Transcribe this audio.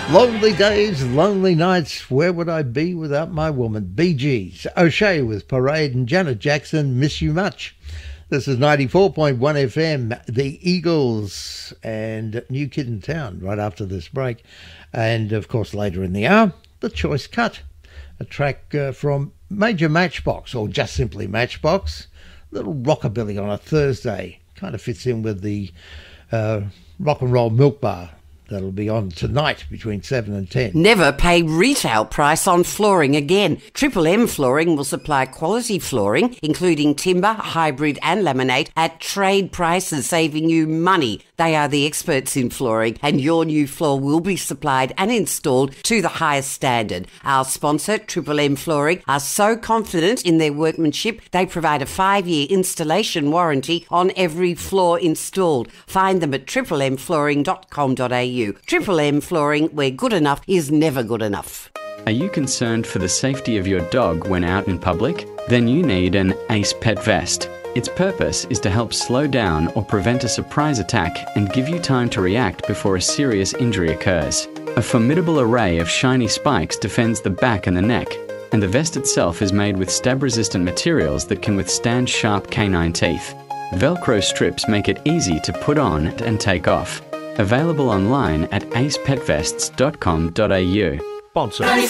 Lonely days, lonely nights, where would I be without my woman? Bee Gees, O'Shea with Parade, and Janet Jackson, Miss You Much. This is 94.1 FM, the Eagles and New Kid in Town right after this break. And, of course, later in the hour, The Choice Cut, a track from Major Matchbox, or just simply Matchbox. Little rockabilly on a Thursday. Kind of fits in with the rock and roll milk bar that'll be on tonight between 7 and 10. Never pay retail price on flooring again. Triple M Flooring will supply quality flooring, including timber, hybrid and laminate, at trade prices, saving you money. They are the experts in flooring, and your new floor will be supplied and installed to the highest standard. Our sponsor, Triple M Flooring, are so confident in their workmanship, they provide a 5-year installation warranty on every floor installed. Find them at triplemmflooring.com.au. Triple M Flooring, where good enough is never good enough. Are you concerned for the safety of your dog when out in public? Then you need an Ace Pet Vest. Its purpose is to help slow down or prevent a surprise attack and give you time to react before a serious injury occurs. A formidable array of shiny spikes defends the back and the neck, and the vest itself is made with stab-resistant materials that can withstand sharp canine teeth. Velcro strips make it easy to put on and take off. Available online at acepetvests.com.au. Sponsor.